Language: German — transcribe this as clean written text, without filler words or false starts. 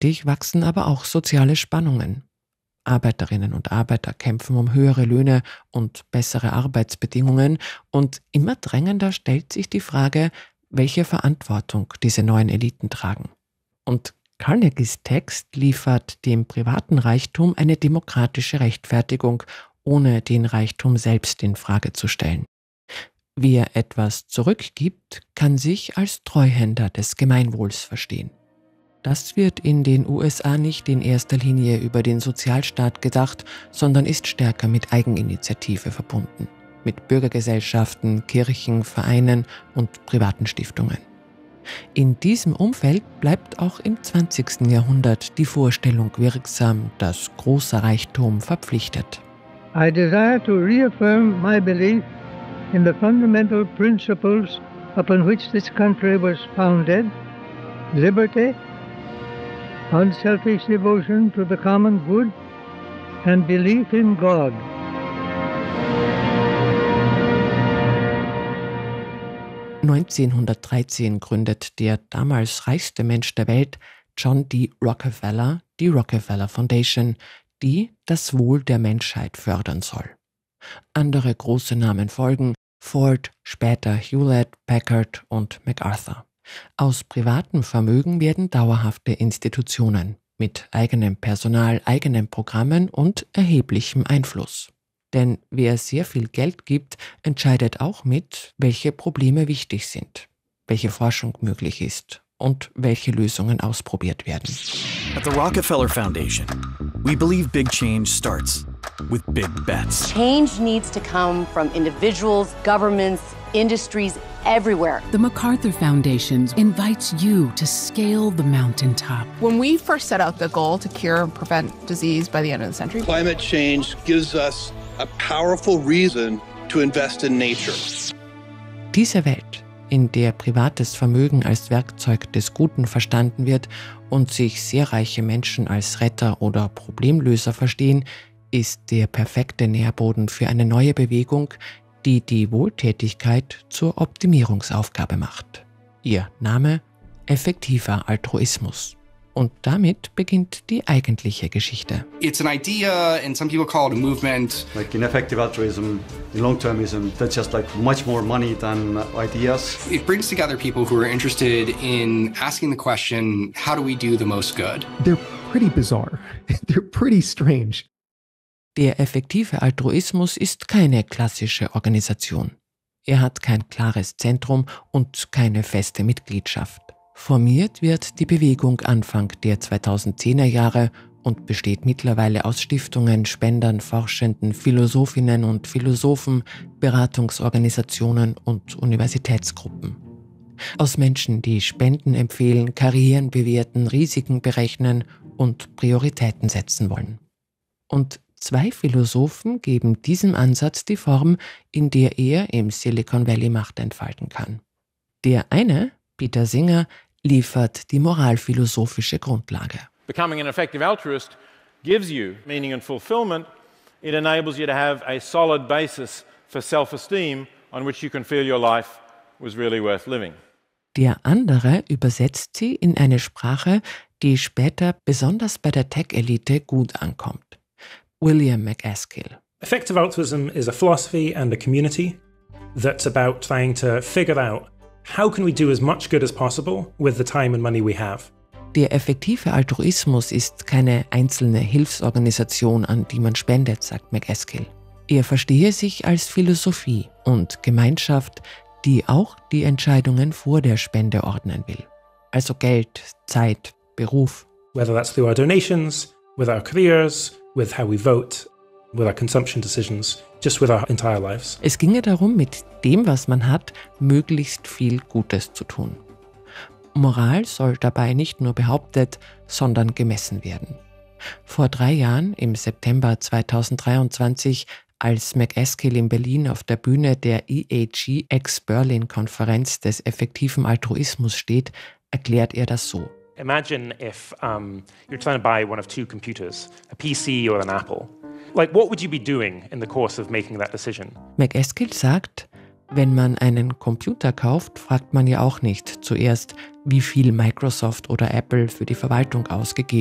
Gleichzeitig wachsen aber auch soziale Spannungen. Arbeiterinnen und Arbeiter kämpfen um höhere Löhne und bessere Arbeitsbedingungen und immer drängender stellt sich die Frage, welche Verantwortung diese neuen Eliten tragen. Und Carnegies Text liefert dem privaten Reichtum eine demokratische Rechtfertigung, ohne den Reichtum selbst in Frage zu stellen. Wer etwas zurückgibt, kann sich als Treuhänder des Gemeinwohls verstehen. Das wird in den USA nicht in erster Linie über den Sozialstaat gedacht, sondern ist stärker mit Eigeninitiative verbunden, mit Bürgergesellschaften, Kirchen, Vereinen und privaten Stiftungen. In diesem Umfeld bleibt auch im 20. Jahrhundert die Vorstellung wirksam, dass großer Reichtum verpflichtet. I desire to reaffirm my belief in the fundamental principles upon which this country was founded: liberty, unselfish devotion to the common good, and belief in God. (1913) gründet der damals reichste Mensch der Welt, John D. Rockefeller, die Rockefeller Foundation, die das Wohl der Menschheit fördern soll. Andere große Namen folgen: Ford, später Hewlett, Packard und MacArthur. Aus privatem Vermögen werden dauerhafte Institutionen mit eigenem Personal, eigenen Programmen und erheblichem Einfluss. Denn wer sehr viel Geld gibt, entscheidet auch mit, welche Probleme wichtig sind, welche Forschung möglich ist und welche Lösungen ausprobiert werden. At the Rockefeller Foundation, we believe big change starts with big bets. Change needs to come from individuals, governments, industries, everywhere. The MacArthur Foundation invites you to scale the mountaintop. When we first set out the goal to cure and prevent disease by the end of the century, climate change gives us a powerful reason to invest in nature. Diese Welt, in der privates Vermögen als Werkzeug des Guten verstanden wird und sich sehr reiche Menschen als Retter oder Problemlöser verstehen, ist der perfekte Nährboden für eine neue Bewegung, die die Wohltätigkeit zur Optimierungsaufgabe macht. Ihr Name: effektiver Altruismus. Und damit beginnt die eigentliche Geschichte. It's an idea and some people call it a movement. Like in effective altruism, in long-termism, that's just like much more money than ideas. It brings together people who are interested in asking the question, how do we do the most good? They're pretty bizarre. They're pretty strange. Der effektive Altruismus ist keine klassische Organisation. Er hat kein klares Zentrum und keine feste Mitgliedschaft. Formiert wird die Bewegung Anfang der 2010er Jahre und besteht mittlerweile aus Stiftungen, Spendern, Forschenden, Philosophinnen und Philosophen, Beratungsorganisationen und Universitätsgruppen. Aus Menschen, die Spenden empfehlen, Karrieren bewerten, Risiken berechnen und Prioritäten setzen wollen. Und 2 Philosophen geben diesem Ansatz die Form, in der er im Silicon Valley Macht entfalten kann. Der eine, Peter Singer, liefert die moralphilosophische Grundlage. Becoming an effective altruist gives you meaning and fulfillment. It enables you to have a solid basis for self-esteem on which you can feel your life was really worth living. Der andere übersetzt sie in eine Sprache, die später besonders bei der Tech-Elite gut ankommt. William MacAskill. Effective altruism is a philosophy and a community that's about trying to figure out how can we do as much good as possible with the time and money we have. Der effektive Altruismus ist keine einzelne Hilfsorganisation, an die man spendet, sagt MacAskill. Er verstehe sich als Philosophie und Gemeinschaft, die auch die Entscheidungen vor der Spende ordnen will. Also Geld, Zeit, Beruf. Whether that's through our donations, with our careers, with how we vote, with our consumption decisions, just with our entire lives. Es ginge darum, mit dem, was man hat, möglichst viel Gutes zu tun. Moral soll dabei nicht nur behauptet, sondern gemessen werden. Vor 3 Jahren, im September 2023, als MacAskill in Berlin auf der Bühne der EAG Ex-Berlin-Konferenz des effektiven Altruismus steht, erklärt er das so. Imagine if you're trying to buy one of 2 computers, a PC or an Apple. Like, what would you be doing in the course of making that decision? MacAskill sagt, Wenn man einen Computer kauft, fragt man ja auch nicht zuerst, wie viel Microsoft oder Apple für die Verwaltung ausgegeben